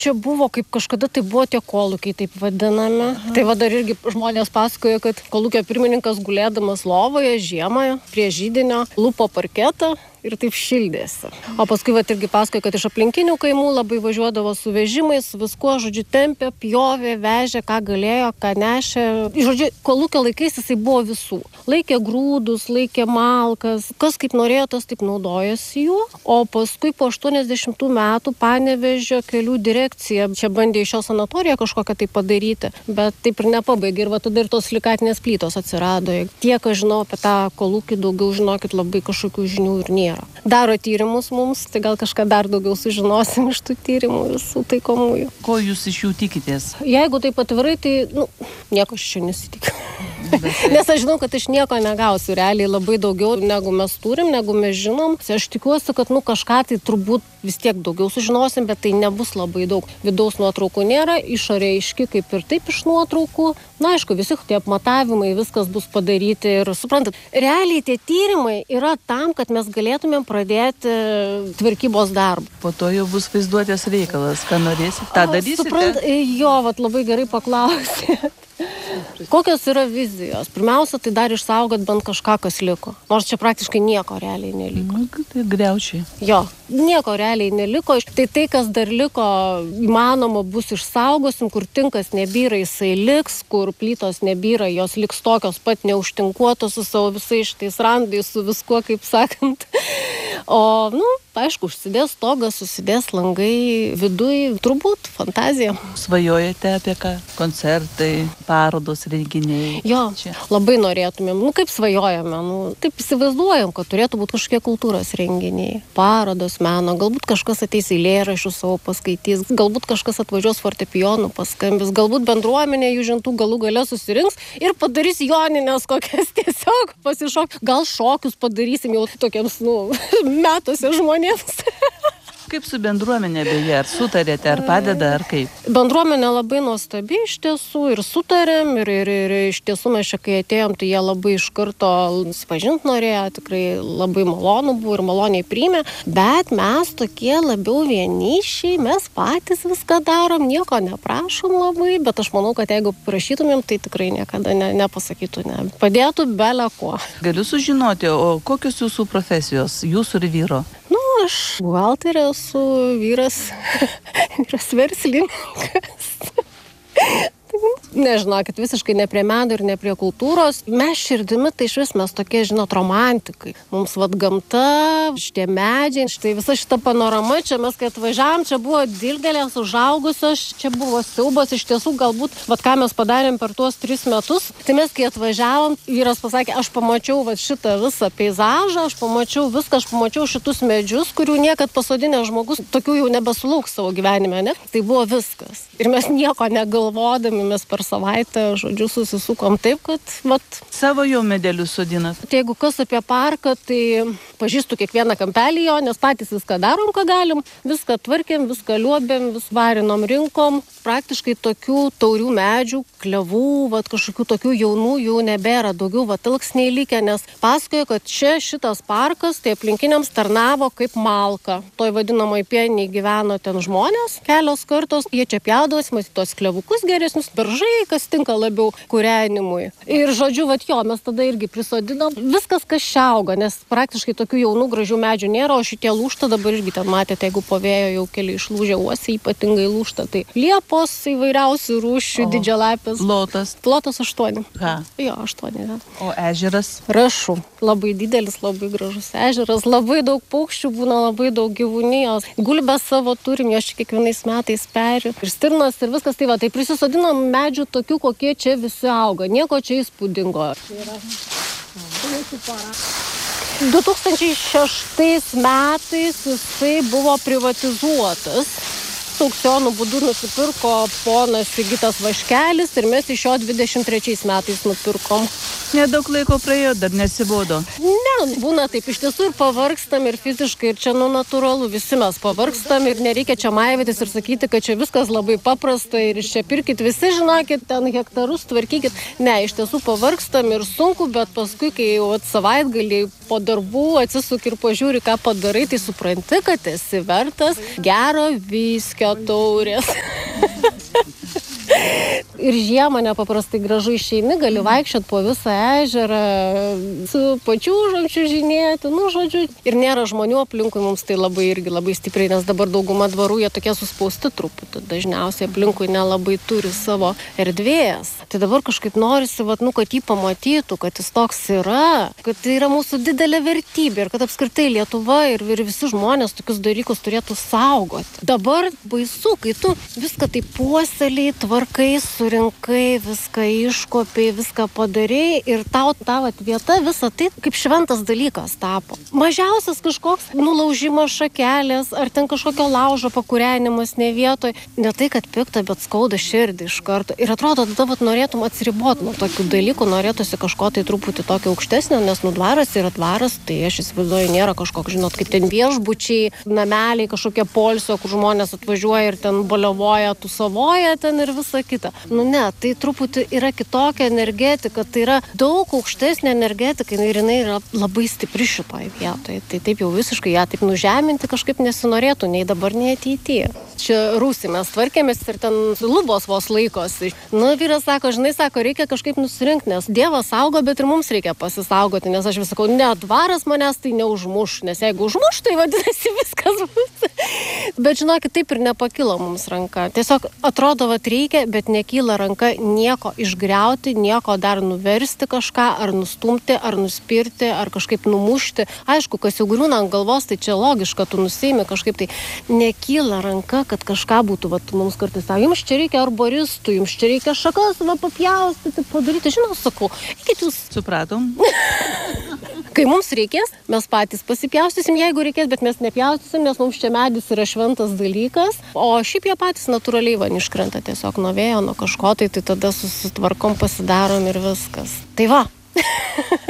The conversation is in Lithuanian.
Čia buvo, kaip kažkada tai buvo tie kolūkiai, taip vadinami. Tai va dar irgi žmonės pasakoja, kad kolūkio pirmininkas gulėdamas lovoje žiemą prie židinio lupo parketą ir taip šildėsi. O paskui va irgi pasakoja, kad iš aplinkinių kaimų labai važiuodavo su vežimais, viskuo, žodžiu, tempė, pjovė, vežė, ką galėjo, ką nešė. Žodžiu, kolūkio laikais jisai buvo visų. Laikė grūdus, laikė malkas, kas kaip norėjo, tas taip naudojosi jų. O paskui po 80 metų Panevėžio kelių direkcija čia bandė iš jo sanatoriją kažkokią tai padaryti, bet taip ir nepabaigė. Ir va tada ir tos silikatinės plytos atsirado. Tiek, aš žinau apie tą kolūkį, daugiau žinokit, labai kažkokių žinių ir nėra. Daro tyrimus mums, tai gal kažką dar daugiau sužinosim iš tų tyrimų visų taikomųjų. Ko jūs iš jų tikitės? Jeigu taip atvirai, tai nieko aš čia nesitikiu. Nes aš žinau, kad aš nieko negausiu, realiai labai daugiau negu mes turim, negu mes žinom. Aš tikiuosi, kad kažką tai turbūt vis tiek daugiau sužinosim, bet tai nebus labai daug. Vidaus nuotraukų nėra, išorė aiški kaip ir taip iš nuotraukų. Na, aišku, visi tie apmatavimai, viskas bus padaryti ir suprantat, realiai tie tyrimai yra tam, kad mes galėtumėm pradėti tvarkybos darbą. Po to jau bus vaizduotės reikalas, ką norėsit, tą darysite? Jo, labai gerai paklausėt. Kokios yra vizijos? Pirmiausia, tai dar išsaugot bent kažką, kas liko. Nors čia praktiškai nieko realiai neliko. Tai griaučiai. Jo, nieko realiai neliko. Tai, kas dar liko, įmanoma bus išsaugosim, kur tinkas nebyra, jisai liks, kur plytos nebyra, jos liks tokios pat neužtinkuotos su savo visais šitais randais, su viskuo, kaip sakant. O, aišku, užsidės stogas, susidės langai, viduj, turbūt fantazija. Svajojate apie ką? Koncertai, parodos, renginiai? Jo, čia labai norėtumėm, kaip svajojame, taip įsivaizduojam, kad turėtų būti kažkokie kultūros renginiai, parodos, meno, galbūt kažkas ateis eilėraščių savo paskaitys, galbūt kažkas atvažiuos fortepijonų paskambis, galbūt bendruomenė jų žentų galų gale susirinks ir padarys joninės kokias tiesiog pasišok, gal šokius padarysim jau tokiems, metuose žmonėms. Kaip su bendruomenė beje, ar sutarėte, ar padeda, ar kaip? Bendruomenė labai nuostabi iš tiesų ir sutarėm ir iš tiesų mes čia kai atėjom, tai jie labai iš karto susipažint norėjo, tikrai labai malonu buvo ir maloniai priėmė, bet mes tokie labiau vienišiai, mes patys viską darom, nieko neprašom labai, bet aš manau, kad jeigu prašytumėm, tai tikrai niekada nepasakytų ne. Padėtų bele ko. Galiu sužinoti, o kokios jūsų profesijos, jūsų ir vyro? Aš buhalterė esu, vyras verslininkas. Nežinokit, visiškai ne prie meno ir ne prie kultūros. Mes širdimi, tai iš vis mes tokie, romantikai. Mums gamta, šitie medžiai, štai visa šita panorama, čia mes kai atvažiavom, čia buvo dildelės, užaugusios, čia buvo siaubas, iš tiesų galbūt, ką mes padarėm per tuos 3 metus, tai mes kai atvažiavom, vyras pasakė, aš pamačiau šitą visą peizažą, aš pamačiau šitus medžius, kurių niekad pasodinęs žmogus tokių jau nebesulauks savo gyvenime, ne? Tai buvo viskas. Ir mes nieko negalvodami, mes per savaitę, susisukom taip, kad, Savo jau medelius sodinat? Jeigu kas apie parką, tai pažįstu kiekvieną kampelį jo, nes patys viską darom, ką galim, viską tvarkėm, viską liuobėm, vis varinom, rinkom. Praktiškai tokių taurių medžių, klevų, kažkokių tokių jaunų jau nebėra, daugiau ilksniai likę, nes pasakojo, kad šitas parkas, tai aplinkiniams tarnavo kaip malka. Toj vadinamoj pieniai gyveno ten žmonės, kelios kartos, jie čia pjaudavosi, matyti tos klevukus geresnius, beržai, kas tinka labiau kūrenimui. Ir žodžiu, mes tada irgi prisodinom viskas, kas čia auga, nes praktiškai tokių jaunų gražių medžių nėra, o šitie lūžta dabar irgi ten matėte, jeigu po vėjo jau keli išlūžę uosiai ypatingai lūžta, tai liepos įvairiausių rūšių, didžialapės. Plotas 8. Jo, 8. O ežeras? Rašų. Labai didelis, labai gražus ežeras, labai daug paukščių būna, labai daug gyvūnijos. Gulbės savo turim, jos čia kiekvienais metais peri. Ir stirnos ir viskas, tai prisisodinom medžių tokių, kokie čia visi auga. Nieko čia įspūdingo. 2006 metais jisai buvo privatizuotas. Aukcionų būdu nusipirko ponas Sigitas Vaškelis ir mes iš jo 23 metais nupirkom. Nedaug laiko praėjo, dar nesibodo. Ne, būna taip, iš tiesų ir pavargstam, ir fiziškai, ir čia natūralu, visi mes pavargstam, ir nereikia čia maivytis ir sakyti, kad čia viskas labai paprasta, ir čia pirkit, visi žinokit, ten hektarus tvarkykit. Ne, iš tiesų pavargstam ir sunku, bet paskui, kai jau savaitgalį po darbų atsisuk ir pažiūri, ką padarai, tai supranti, kad esi vertas gero viskio taurės. Ir žiemą nepaprastai gražu išeini, gali vaikščiot po visą ežerą, su pačiūžom čiužinėti, žodžiu. Ir nėra žmonių aplinkui, mums tai irgi labai stipriai, nes dabar dauguma dvarų jie tokie suspausti truputį. Dažniausiai aplinkui nelabai turi savo erdvės. Tai dabar kažkaip norisi, kad jį pamatytų, kad jis toks yra, kad tai yra mūsų didelė vertybė ir kad apskritai Lietuva ir visi žmonės tokius dalykus turėtų saugoti. Dabar baisu, kai tu viską taip puoselėjai, tvarkai, surinkai, viską iškopiai, viską padarei ir tau ta vieta visą tai kaip šventas dalykas tapo. Mažiausias kažkoks nulaužimas šakelės ar ten kažkokio laužo pakūrenimas ne vietoj. Ne tai, kad pikta, bet skauda širdį iš karto. Ir atrodo, tada norėtum atsiriboti nuo tokių dalykų, norėtųsi kažko tai truputį tokio aukštesnio, nes dvaras yra dvaras, tai aš įsivaizduoju, nėra kažkoks, žinot, kaip ten viešbučiai, nameliai, kažkokie poilsio, kur žmonės atvažiuoja ir ten baliavoja, tūsavoja ten ir visa kita. Ne, tai truputį yra kitokia energetika, tai yra daug aukštesnė energetika ir jinai yra labai stipri šitoje vietoje. Tai taip jau visiškai ją taip nužeminti kažkaip nesinorėtų, nei dabar, nei ateityje. Čia Rūsį mes tvarkėmės ir ten lubos vos laikosi. Vyras sako, reikia kažkaip nusirinkti, nes Dievas saugo, bet ir mums reikia pasisaugoti, nes aš vis sakau, ne, dvaras manęs tai neužmuš, nes jeigu užmuš, tai vadinasi viskas bus. Bet žinokit, taip ir nepakilo mums ranka. Tiesiog atrodo, reikia, bet nekyla ranka nieko išgriauti, nieko dar nuversti kažką, ar nustumti, ar nuspirti, ar kažkaip numušti. Aišku, kas jau griūna ant galvos, tai čia logiška, tu nusiimi kažkaip, tai nekyla ranka, kad kažką būtų, mums kartais sako, jums čia reikia arboristų, jums čia reikia šakas, papjaustyti, padaryti, sakau, eikit jūs. Supratom. Kai mums reikės, mes patys pasipjaustysim, jeigu reikės, bet mes nepjaustysim, nes mums čia medis yra šventas dalykas, o šiaip jie patys natūraliai iškrenta tiesiog nuo vėjo, nuo kažko, tai tada susitvarkom, pasidarom ir viskas. Tai va.